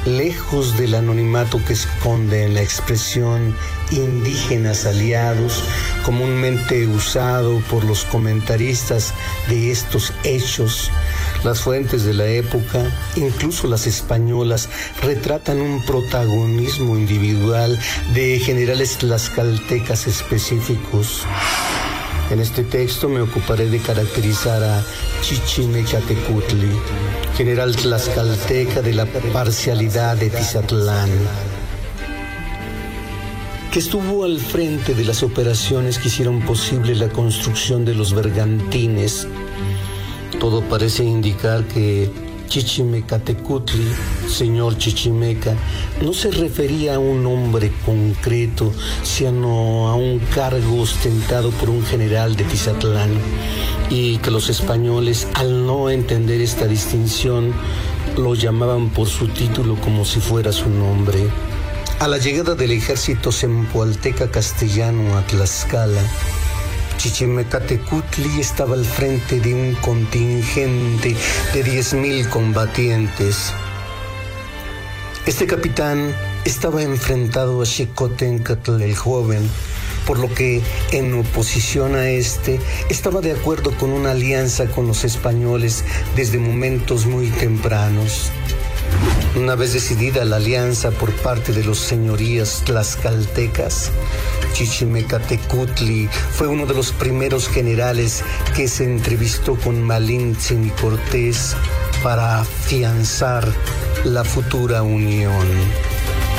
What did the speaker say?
lejos del anonimato que esconde en la expresión indígenas aliados, comúnmente usado por los comentaristas de estos hechos. Las fuentes de la época, incluso las españolas, retratan un protagonismo individual de generales tlaxcaltecas específicos. En este texto me ocuparé de caracterizar a Chichimecatecutli, general tlaxcalteca de la parcialidad de Tizatlán, que estuvo al frente de las operaciones que hicieron posible la construcción de los bergantines. Todo parece indicar que Chichimecatecutli, señor Chichimeca, no se refería a un nombre concreto, sino a un cargo ostentado por un general de Tizatlán, y que los españoles, al no entender esta distinción, lo llamaban por su título como si fuera su nombre. A la llegada del ejército zempoalteca castellano a Tlaxcala, Chichimecatecutli estaba al frente de un contingente de 10,000 combatientes. Este capitán estaba enfrentado a Xicoténcatl el joven, por lo que, en oposición a este, estaba de acuerdo con una alianza con los españoles desde momentos muy tempranos. Una vez decidida la alianza por parte de los señorías tlaxcaltecas, Chichimecatecutli fue uno de los primeros generales que se entrevistó con Malintzin y Cortés para afianzar la futura unión.